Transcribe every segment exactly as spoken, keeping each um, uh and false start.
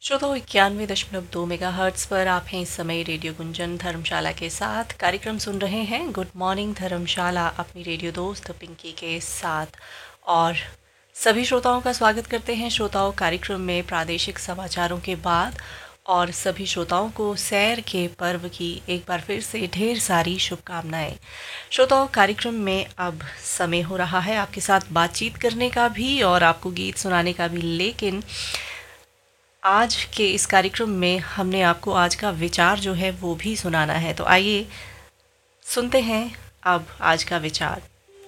श्रोताओ इक्यानवे दशमलव दो मेगा हर्ट्स पर आप हैं इस समय रेडियो गुंजन धर्मशाला के साथ कार्यक्रम सुन रहे हैं गुड मॉर्निंग धर्मशाला अपनी रेडियो दोस्त पिंकी के साथ। और सभी श्रोताओं का स्वागत करते हैं श्रोताओं कार्यक्रम में प्रादेशिक समाचारों के बाद। और सभी श्रोताओं को सैर के पर्व की एक बार फिर से ढेर सारी शुभकामनाएं। श्रोताओं कार्यक्रम में अब समय हो रहा है आपके साथ बातचीत करने का भी और आपको गीत सुनाने का भी, लेकिन आज के इस कार्यक्रम में हमने आपको आज का विचार जो है वो भी सुनाना है। तो आइए सुनते हैं अब आज का विचार।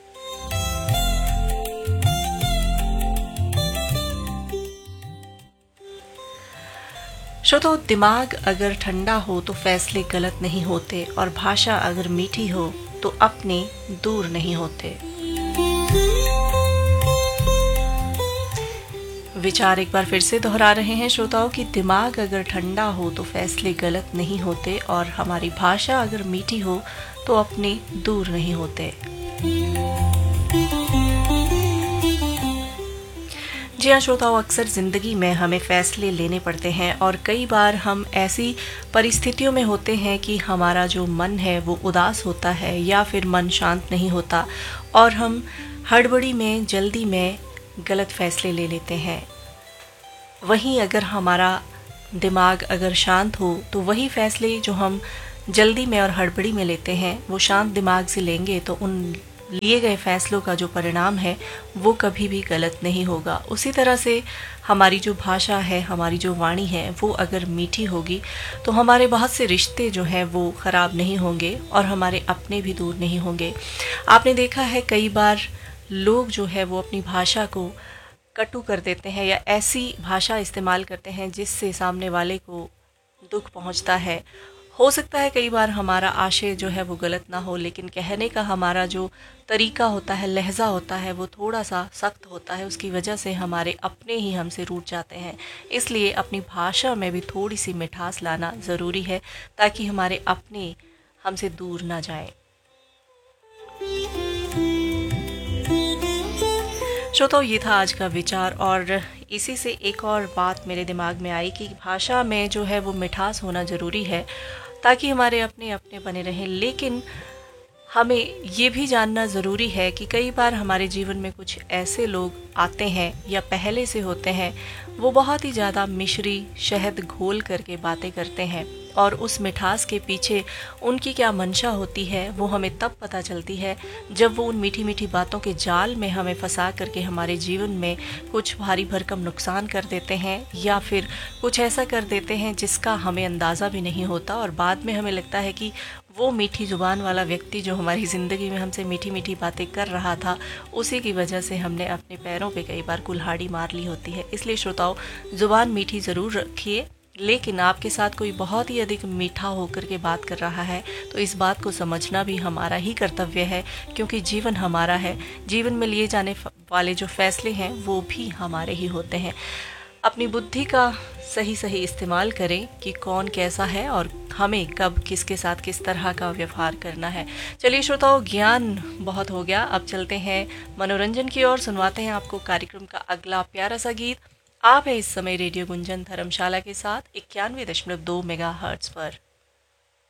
श्रोताओ, दिमाग अगर ठंडा हो तो फैसले गलत नहीं होते और भाषा अगर मीठी हो तो अपने दूर नहीं होते। विचार एक बार फिर से दोहरा रहे हैं श्रोताओं कि दिमाग अगर ठंडा हो तो फैसले गलत नहीं होते और हमारी भाषा अगर मीठी हो तो अपने दूर नहीं होते। जी हाँ श्रोताओं, अक्सर जिंदगी में हमें फैसले लेने पड़ते हैं और कई बार हम ऐसी परिस्थितियों में होते हैं कि हमारा जो मन है वो उदास होता है या फिर मन शांत नहीं होता और हम हड़बड़ी में जल्दी में गलत फैसले ले लेते हैं। वहीं अगर हमारा दिमाग अगर शांत हो तो वही फैसले जो हम जल्दी में और हड़बड़ी में लेते हैं वो शांत दिमाग से लेंगे तो उन लिए गए फैसलों का जो परिणाम है वो कभी भी गलत नहीं होगा। उसी तरह से हमारी जो भाषा है, हमारी जो वाणी है वो अगर मीठी होगी तो हमारे बहुत से रिश्ते जो हैं वो ख़राब नहीं होंगे और हमारे अपने भी दूर नहीं होंगे। आपने देखा है कई बार लोग जो है वो अपनी भाषा को कटु कर देते हैं या ऐसी भाषा इस्तेमाल करते हैं जिससे सामने वाले को दुख पहुंचता है। हो सकता है कई बार हमारा आशय जो है वो गलत ना हो, लेकिन कहने का हमारा जो तरीका होता है, लहजा होता है, वो थोड़ा सा सख्त होता है। उसकी वजह से हमारे अपने ही हमसे रूठ जाते हैं। इसलिए अपनी भाषा में भी थोड़ी सी मिठास लाना ज़रूरी है ताकि हमारे अपने हमसे दूर ना जाएं। श्रोताओ, ये था आज का विचार और इसी से एक और बात मेरे दिमाग में आई कि भाषा में जो है वो मिठास होना ज़रूरी है ताकि हमारे अपने अपने बने रहें। लेकिन हमें ये भी जानना ज़रूरी है कि कई बार हमारे जीवन में कुछ ऐसे लोग आते हैं या पहले से होते हैं, वो बहुत ही ज़्यादा मिश्री शहद घोल करके बातें करते हैं और उस मिठास के पीछे उनकी क्या मंशा होती है वो हमें तब पता चलती है जब वो उन मीठी मीठी बातों के जाल में हमें फंसा करके हमारे जीवन में कुछ भारी भरकम नुकसान कर देते हैं या फिर कुछ ऐसा कर देते हैं जिसका हमें अंदाज़ा भी नहीं होता और बाद में हमें लगता है कि वो मीठी ज़ुबान वाला व्यक्ति जो हमारी ज़िंदगी में हमसे मीठी मीठी बातें कर रहा था, उसी की वजह से हमने अपने पैरों पे कई बार कुल्हाड़ी मार ली होती है। इसलिए श्रोताओं, ज़ुबान मीठी ज़रूर रखिए, लेकिन आपके साथ कोई बहुत ही अधिक मीठा होकर के बात कर रहा है तो इस बात को समझना भी हमारा ही कर्तव्य है, क्योंकि जीवन हमारा है। जीवन में लिए जाने वाले जो फैसले हैं वो भी हमारे ही होते हैं। अपनी बुद्धि का सही सही इस्तेमाल करें कि कौन कैसा है और हमें कब किसके साथ किस तरह का व्यवहार करना है। चलिए श्रोताओं, ज्ञान बहुत हो गया, अब चलते हैं मनोरंजन की ओर। सुनवाते हैं आपको कार्यक्रम का अगला प्यारा सा गीत। आप है इस समय रेडियो गुंजन धर्मशाला के साथ इक्यानवे दशमलव दो मेगा हर्ट्स पर।